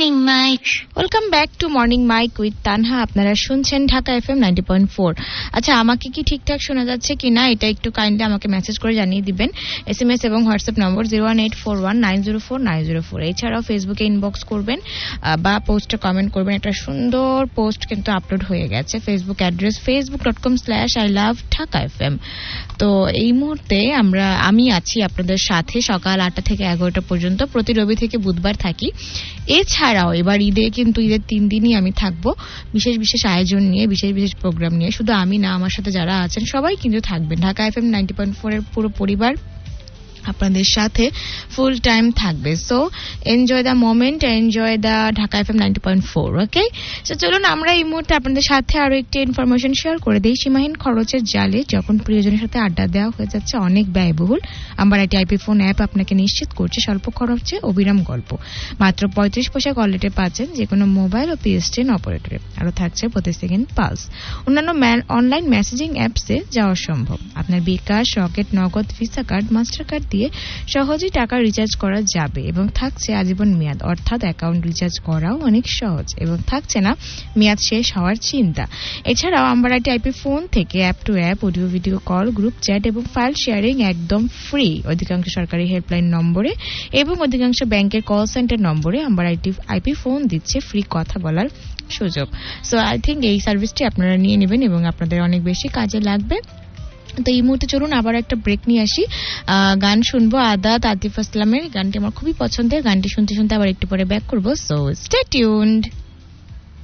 Welcome back to morning mic with Tanha. আপনারা শুনছেন Dhaka FM 90.4। আচ্ছা, আমাকে কি ঠিকঠাক শোনা যাচ্ছে কিনা এটা একটু কাইন্ডলি আমাকে মেসেজ করে জানিয়ে দিবেন। SMS এবং হোয়াটসঅ্যাপ নম্বর 01841904904। এছাড়াও ফেসবুকে ইনবক্স করবেন বা পোস্টে কমেন্ট করবেন। একটা সুন্দর পোস্ট কিন্তু আপলোড হয়ে গেছে। Facebook address facebook.com/iloveDhakaFM। তো এই মুহূর্তে আমি আছি আপনাদের সাথে সকাল 8টা থেকে 11টা পর্যন্ত, প্রতি রবি থেকে বুধবার থাকি। এছাড়াও এবার ঈদের 3 দিনই আমি থাকবো বিশেষ বিশেষ আয়োজন নিয়ে, বিশেষ বিশেষ প্রোগ্রাম নিয়ে। শুধু আমি না, আমার সাথে যারা আছেন সবাই কিন্তু থাকবেন। ঢাকা এফএম 90.4 এর পুরো পরিবার আপনাদের সাথে ফুল টাইম থাকবে। So enjoy the moment, enjoy the Dhaka FM 90.4। Okay, so চলুন আমরা এই মুহূর্তে আপনাদের সাথে আরো একটি ইনফরমেশন শেয়ার করে দিই। সীমাহীন খরচের জালে যখন প্রিয়জনের সাথে আড্ডা দেওয়া হয়ে যাচ্ছে অনেক ব্যয়বহুল, আমার একটি আইপি ফোন অ্যাপ আপনাকে নিশ্চিত করছে স্বল্প খরচে অবিরাম গল্প। মাত্র 35 পয়সা কলেটে পাচ্ছেন যে কোনো মোবাইল ও PSTN অপারেটরে। আরো থাকছে প্রতি সেকেন্ড পালস। অন্যান্য অনলাইন মেসেজিং অ্যাপসে যাওয়া সম্ভব। আপনার বিকাশ, রকেট, নগদ, ভিসা কার্ড, মাস্টার কার্ড দিয়ে সহজেই টাকা রিচার্জ করা যাবে এবং থাকছে আজীবন মেয়াদ, অর্থাৎ অ্যাকাউন্ট রিচার্জ করাও অনেক সহজ এবং থাকছে না মেয়াদ শেষ হওয়ার চিন্তা। এছাড়াও আমার একটি আইপি ফোন থেকে app two app audio video call, group chat এবং ফাইল শেয়ারিং একদম ফ্রি অধিকাংশ সরকারি হেল্পলাইন নম্বরে এবং অধিকাংশ ব্যাংকের কল সেন্টার নম্বরে আমার আইপি ফোন দিচ্ছে ফ্রি কথা বলার সুযোগ। সো আই থিঙ্ক এই সার্ভিসটি আপনারা নিয়ে নেবেন এবং আপনাদের অনেক বেশি কাজে লাগবে। তো এই মুহূর্তে চলুন আবার একটা ব্রেক নিয়ে আসি, গান শুনবো। আদাত আতিফ আসলামের গানটি আমার খুবই পছন্দের। গানটি শুনতে শুনতে আবার একটু পরে ব্যাক করবো। So stay tuned.